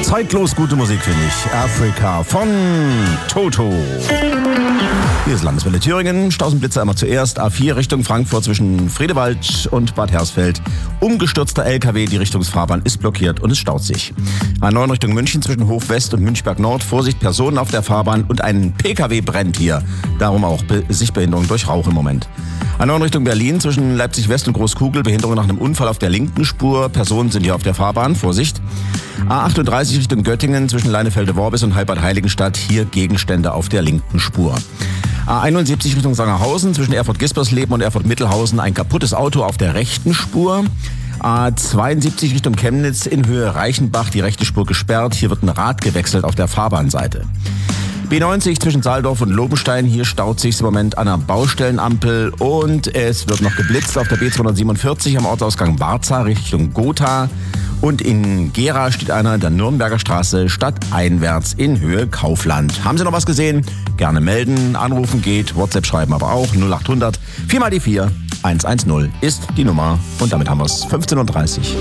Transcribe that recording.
Zeitlos gute Musik, finde ich. Afrika von Toto. Hier ist Landeswelle Thüringen. Stausenblitzer immer zuerst. A4 Richtung Frankfurt zwischen Friedewald und Bad Hersfeld. Umgestürzter LKW, die Richtungsfahrbahn ist blockiert und es staut sich. A9 Richtung München zwischen Hof West und Münchberg Nord. Vorsicht, Personen auf der Fahrbahn und ein PKW brennt hier. Darum auch Sichtbehinderung durch Rauch im Moment. A9 Richtung Berlin zwischen Leipzig West und Großkugel. Behinderung nach einem Unfall auf der linken Spur. Personen sind hier auf der Fahrbahn. Vorsicht. A38 Richtung Göttingen zwischen Leinefelde-Worbis und Halbad Heiligenstadt. Hier Gegenstände auf der linken Spur. A71 Richtung Sangerhausen zwischen Erfurt-Gispersleben und Erfurt-Mittelhausen. Ein kaputtes Auto auf der rechten Spur. A72 Richtung Chemnitz in Höhe Reichenbach. Die rechte Spur gesperrt. Hier wird ein Rad gewechselt auf der Fahrbahnseite. B90 zwischen Saaldorf und Lobenstein. Hier staut sich im Moment an einer Baustellenampel und es wird noch geblitzt auf der B247 am Ortsausgang Warza Richtung Gotha. Und in Gera steht einer in der Nürnberger Straße stadteinwärts in Höhe Kaufland. Haben Sie noch was gesehen? Gerne melden, anrufen geht, WhatsApp schreiben aber auch. 0800 4 mal die 4 110 ist die Nummer. Und damit haben wir es 15:30 Uhr.